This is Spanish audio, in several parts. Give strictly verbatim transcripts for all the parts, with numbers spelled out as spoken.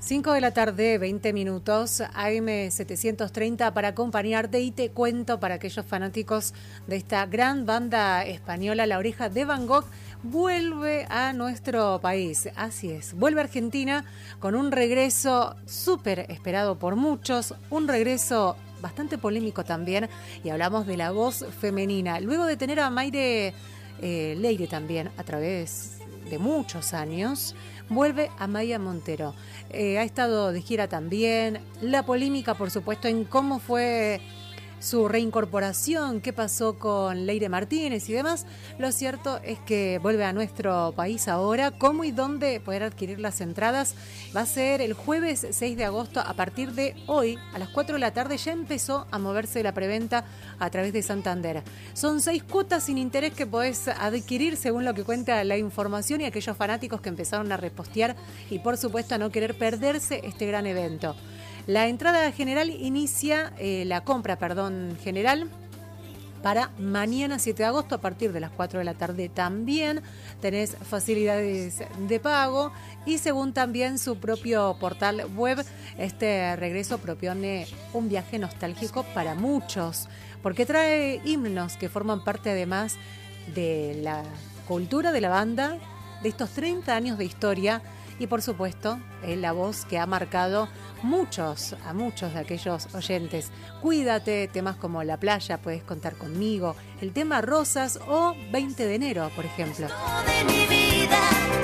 cinco de la tarde, veinte minutos, A M setecientos treinta para acompañarte y te cuento para aquellos fanáticos de esta gran banda española, La Oreja de Van Gogh, vuelve a nuestro país. Así es, vuelve a Argentina con un regreso súper esperado por muchos, un regreso bastante polémico también, y hablamos de la voz femenina. Luego de tener a Mayre eh, Leire también a través de muchos años, vuelve Amaia Montero. Eh, ha estado de gira también. La polémica, por supuesto, en cómo fue su reincorporación, qué pasó con Leire Martínez y demás. Lo cierto es que vuelve a nuestro país ahora. ¿Cómo y dónde poder adquirir las entradas? Va a ser el jueves seis de agosto a partir de hoy, a las cuatro de la tarde. Ya empezó a moverse la preventa a través de Santander. Son seis cuotas sin interés que podés adquirir según lo que cuenta la información, y aquellos fanáticos que empezaron a repostear y por supuesto a no querer perderse este gran evento. La entrada general inicia, eh, la compra, perdón, general para mañana siete de agosto a partir de las cuatro de la tarde. También tenés facilidades de pago y según también su propio portal web, este regreso propone un viaje nostálgico para muchos, porque trae himnos que forman parte además de la cultura de la banda, de estos treinta años de historia. Y por supuesto, eh, la voz que ha marcado muchos, a muchos de aquellos oyentes. Cuídate, temas como La Playa, Puedes Contar Conmigo, el tema Rosas o veinte de enero, por ejemplo. De mi vida.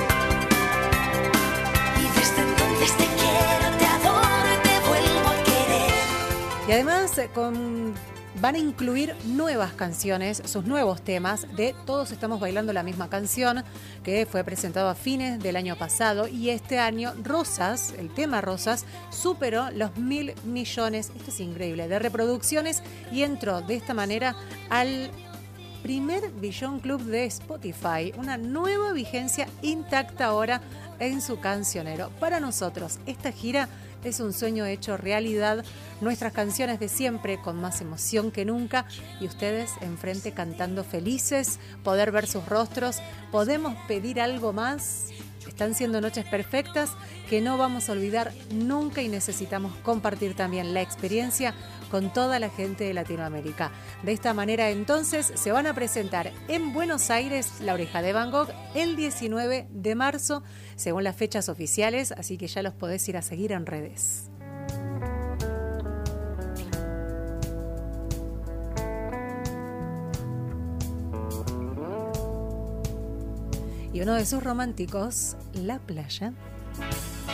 Y desde entonces te quiero, te adoro y te vuelvo a querer. Y además, eh, con... van a incluir nuevas canciones, sus nuevos temas de Todos Estamos Bailando la Misma Canción, que fue presentado a fines del año pasado, y este año Rosas, el tema Rosas, superó los mil millones, esto es increíble, de reproducciones, y entró de esta manera al primer Billón Club de Spotify, una nueva vigencia intacta ahora en su cancionero. Para nosotros, esta gira es un sueño hecho realidad, nuestras canciones de siempre con más emoción que nunca, y ustedes enfrente cantando felices, poder ver sus rostros. ¿Podemos pedir algo más? Están siendo noches perfectas que no vamos a olvidar nunca, y necesitamos compartir también la experiencia con toda la gente de Latinoamérica. De esta manera entonces se van a presentar en Buenos Aires La Oreja de Van Gogh el diecinueve de marzo, según las fechas oficiales, así que ya los podés ir a seguir en redes. Y uno de sus románticos, La Playa.